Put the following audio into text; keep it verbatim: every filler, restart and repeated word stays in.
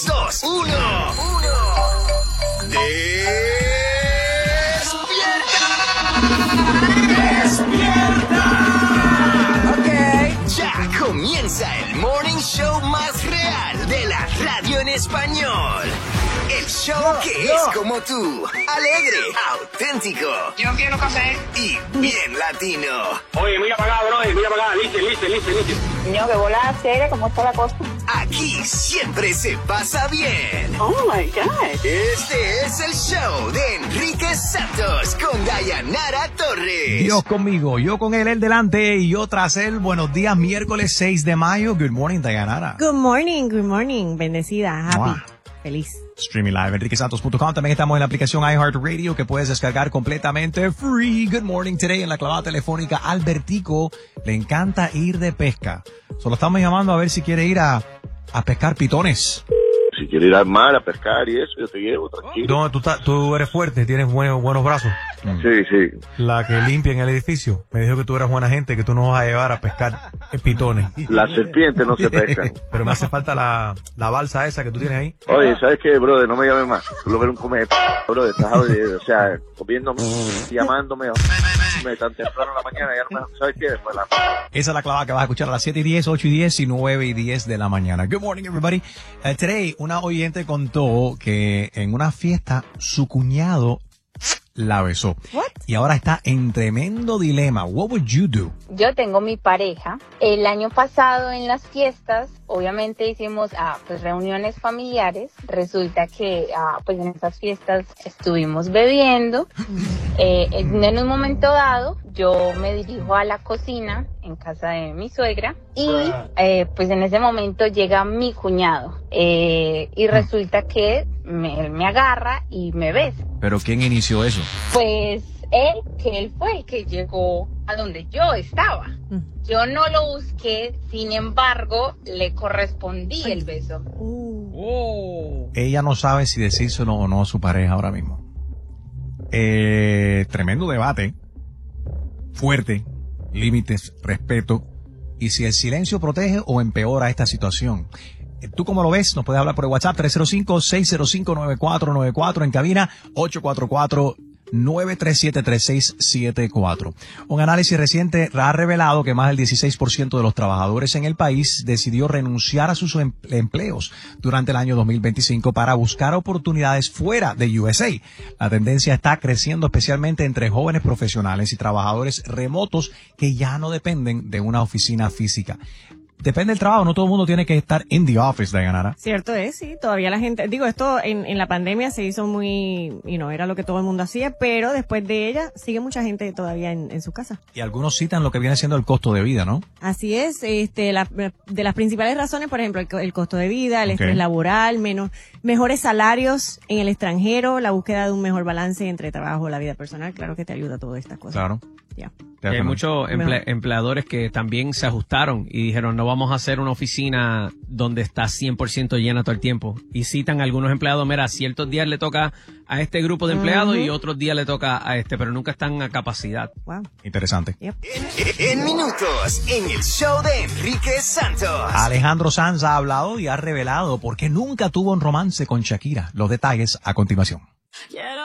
dos, uno, uno. ¡Despierta! ¡Despierta! Ok. Ya comienza el morning show más real de la radio en español. El show no, que no. es como tú, alegre, auténtico. Yo quiero café. Y bien latino. Oye, mira para acá, bro, mira para acá, listen, listen, listen, listen. Niño, que bola seria, ¿cómo está la cosa? Aquí siempre se pasa bien. Oh my God. Este es el show de Enrique Santos con Dayanara Torres. Dios conmigo, yo con él, él delante y yo tras él. Buenos días, miércoles seis de mayo. Good morning, Dayanara. Good morning, good morning. Bendecida, happy, wow. Feliz. Streaming live, enrique santos punto com. También estamos en la aplicación iHeartRadio que puedes descargar completamente free. Good morning today en la clavada telefónica. Albertico le encanta ir de pesca. Solo estamos llamando a ver si quiere ir a, a pescar pitones. Si quiere ir al mar a pescar y eso, yo te llevo, tranquilo. No, tú, tú eres fuerte, tienes buenos, buenos brazos. Sí, sí. La que limpia en el edificio me dijo que tú eras buena gente, que tú nos vas a llevar a pescar pitones. Las serpientes no se pescan. Pero me hace falta la, la balsa esa que tú tienes ahí. Oye, ¿sabes qué, brother? No me llames más. Tú lo ves un come, brother. Estás, o sea, comiéndome, llamándome, me tan temprano en la mañana, ya no me, ¿sabes qué? Pues la... Esa es la clavada que vas a escuchar a las siete y diez, ocho y diez y nueve y diez de la mañana. Good morning, everybody. Uh, today, una oyente contó que en una fiesta su cuñado la besó. What? Y ahora está en tremendo dilema. What would you do? Yo tengo mi pareja. El año pasado en las fiestas, obviamente hicimos ah, pues reuniones familiares. Resulta que ah, pues en esas fiestas estuvimos bebiendo. Eh, en un momento dado, yo me dirijo a la cocina en casa de mi suegra y eh, pues en ese momento llega mi cuñado eh, y resulta que me, él me agarra y me besa. ¿Pero quién inició eso? Pues él, que él fue el que llegó a donde yo estaba. Yo no lo busqué, sin embargo, le correspondí el beso. Oh. Ella no sabe si decírselo o no a su pareja ahora mismo. Eh, tremendo debate. Fuerte. Límites, respeto. Y si el silencio protege o empeora esta situación. ¿Tú cómo lo ves? Nos puedes hablar por el WhatsApp tres cero cinco, seis cero cinco, nueve cuatro nueve cuatro, en cabina ocho cuatro cuatro, nueve tres siete, tres seis siete cuatro. Un análisis reciente ha revelado que más del dieciséis por ciento de los trabajadores en el país decidió renunciar a sus empleos durante el año dos mil veinticinco para buscar oportunidades fuera de U S A. La tendencia está creciendo especialmente entre jóvenes profesionales y trabajadores remotos que ya no dependen de una oficina física. Depende del trabajo, no todo el mundo tiene que estar in the office, Dayanara. Cierto es, sí, todavía la gente, digo, esto en, en la pandemia se hizo muy, you know, era lo que todo el mundo hacía, pero después de ella sigue mucha gente todavía en, en su casa. Y algunos citan lo que viene siendo el costo de vida, ¿no? Así es, este, la, de las principales razones, por ejemplo, el, el costo de vida, el okay. estrés laboral, menos, mejores salarios en el extranjero, la búsqueda de un mejor balance entre trabajo y la vida personal, claro que te ayuda a todas estas cosas. Claro. Yeah. Hay muchos emple- empleadores que también se ajustaron y dijeron no vamos a hacer una oficina donde está cien por ciento llena todo el tiempo. Y citan a algunos empleados, mira, ciertos días le toca a este grupo de empleados uh-huh. y otros días le toca a este, pero nunca están a capacidad. Wow. Interesante. Yep. En, en minutos, en el show de Enrique Santos. Alejandro Sanz ha hablado y ha revelado por qué nunca tuvo un romance con Shakira. Los detalles a continuación.